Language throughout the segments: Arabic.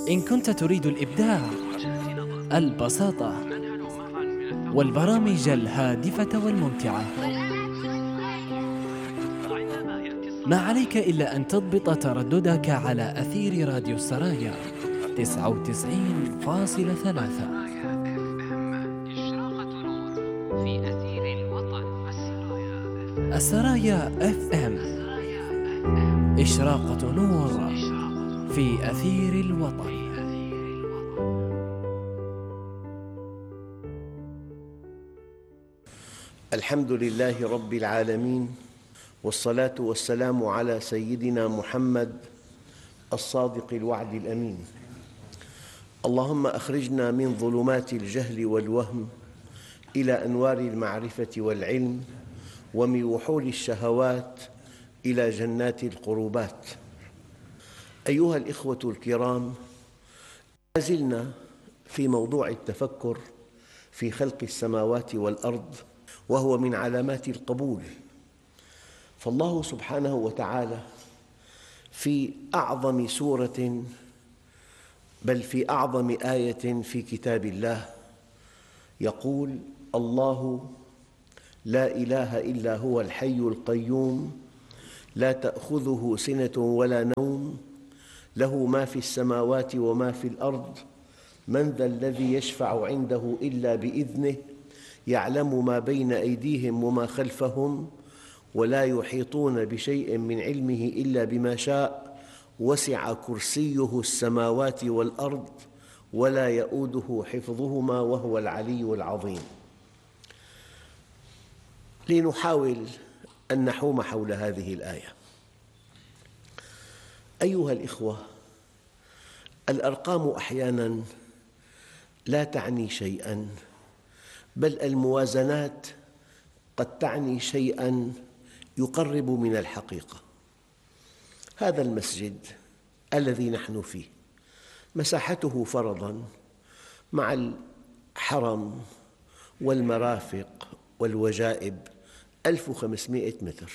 إن كنت تريد الإبداع، البساطة، والبرامج الهادفة والممتعة، ما عليك إلا أن تضبط ترددك على أثير راديو السرايا 99.3. السرايا FM، إشراقة نور في أثير الوطن. الحمد لله رب العالمين، والصلاة والسلام على سيدنا محمد الصادق الوعد الأمين. اللهم أخرجنا من ظلمات الجهل والوهم إلى أنوار المعرفة والعلم، ومن وحول الشهوات إلى جنات القربات. أيها الإخوة الكرام، ما زلنا في موضوع التفكر في خلق السماوات والأرض، وهو من علامات القبول. فالله سبحانه وتعالى في أعظم سورة، بل في أعظم آية في كتاب الله، يقول: الله لا إله إلا هو الحي القيوم، لا تأخذه سنة ولا نوم، له ما في السماوات وما في الأرض، من ذا الذي يشفع عنده إلا بإذنه، يعلم ما بين أيديهم وما خلفهم، ولا يحيطون بشيء من علمه إلا بما شاء، وسع كرسيه السماوات والأرض، ولا يؤوده حفظهما، وهو العلي العظيم. لنحاول أن نحوم حول هذه الآية. أيها الإخوة، الأرقام أحياناً لا تعني شيئاً، بل الموازنات قد تعني شيئاً يقرب من الحقيقة. هذا المسجد الذي نحن فيه مساحته فرضاً مع الحرم والمرافق والوجائب 1500 متر،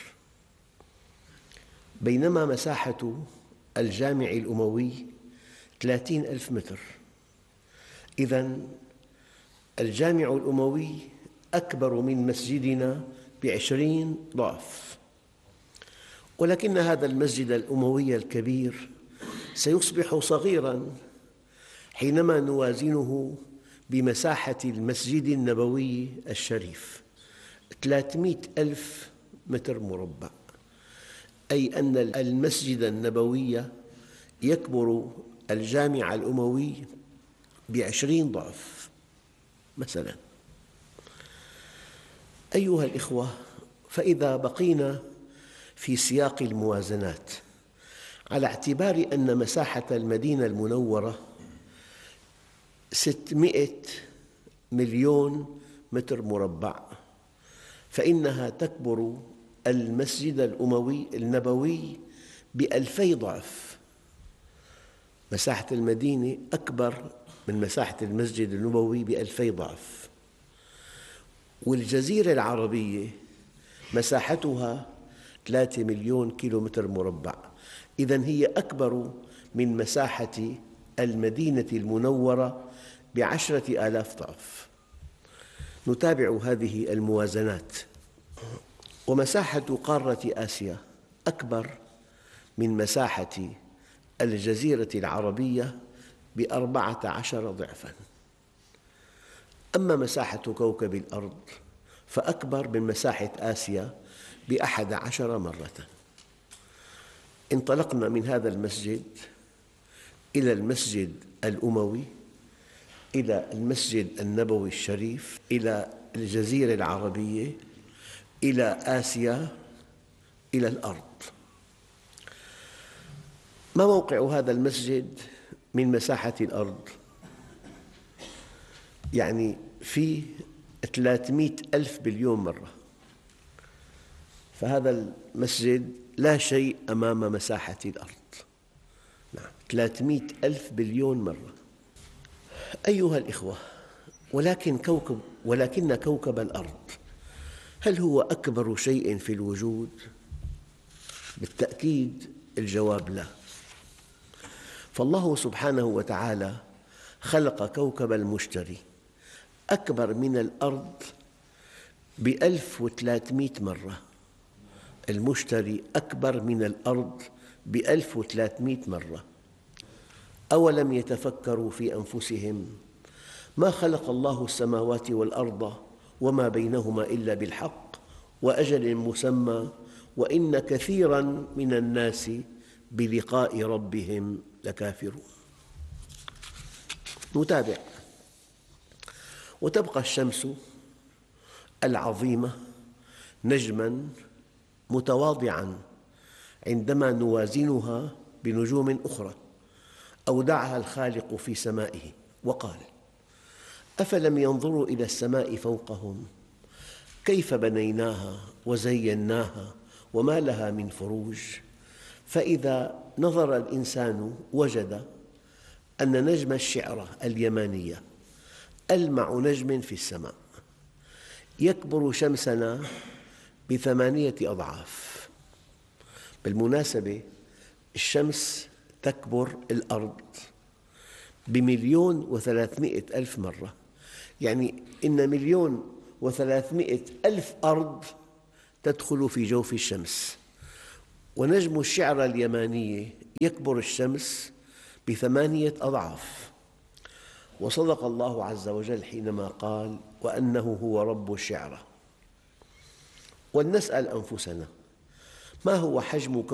بينما مساحة الجامع الأموي 30,000 متر. إذن الجامع الأموي أكبر من مسجدنا ب20 ضعف، ولكن هذا المسجد الأموي الكبير سيصبح صغيراً حينما نوازنه بمساحة المسجد النبوي الشريف 300,000 متر مربع، أي أن المسجد النبوي يكبر الجامع الأموي ب20 ضعف مثلاً. أيها الإخوة، فإذا بقينا في سياق الموازنات، على اعتبار أن مساحة المدينة المنورة 600 مليون متر مربع، فإنها تكبر المسجد الأموي النبوي ب2000 ضعف. مساحة المدينة أكبر من مساحة المسجد النبوي ب2000 ضعف. والجزيرة العربية مساحتها 3 مليون كيلومتر مربع، إذن هي أكبر من مساحة المدينة المنورة ب10,000 ضعف. نتابع هذه الموازنات. ومساحة قارة آسيا أكبر من مساحة الجزيرة العربية ب14 ضعفاً. أما مساحة كوكب الأرض فأكبر من مساحة آسيا ب11 مرة. انطلقنا من هذا المسجد إلى المسجد الأموي، إلى المسجد النبوي الشريف، إلى الجزيرة العربية، إلى آسيا، إلى الأرض. ما موقع هذا المسجد من مساحة الأرض؟ يعني فيه 300,000 بليون مرة، فهذا المسجد لا شيء أمام مساحة الأرض. 300,000 بليون مرة. أيها الإخوة، ولكن كوكب الأرض هل هو أكبر شيء في الوجود؟ بالتأكيد الجواب لا. فالله سبحانه وتعالى خلق كوكب المشتري أكبر من الأرض ب1300 مرة. المشتري أكبر من الأرض ب1300 مرة. أولم يتفكروا في أنفسهم ما خلق الله السماوات والأرض وما بينهما إلا بالحق وأجل مسمى وإن كثيراً من الناس بلقاء ربهم لكافرون. نتابع. وتبقى الشمس العظيمة نجماً متواضعاً عندما نوازنها بنجوم أخرى أودعها الخالق في سمائه وقال: أفلم ينظروا إلى السماء فوقهم كيف بنيناها وزيناها وما لها من فروج. فإذا نظر الإنسان وجد أن نجم الشعرى اليمانية ألمع نجم في السماء يكبر شمسنا ب8 أضعاف. بالمناسبة الشمس تكبر الأرض ب1,300,000 مرة، يعني إن 1,300,000 أرض تدخل في جوف الشمس، ونجم الشعرى اليمانية يكبر الشمس ب8 أضعاف. وصدق الله عز وجل حينما قال: وأنه هو رب الشعرى. ولنسأل أنفسنا ما هو حجم